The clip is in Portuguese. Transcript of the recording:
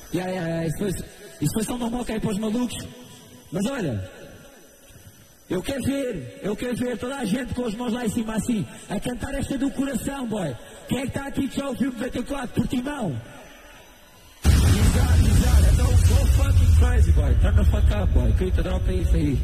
Isso foi só uma moca aí para os malucos. Mas olha, eu quero ver toda a gente com as mãos lá em cima assim, a cantar esta do coração, boy. Quem é que está aqui que já ouviu 94, Portimão? Exato, então go fucking crazy, boy. Turn the fuck up, boy. Grita, dropa isso aí.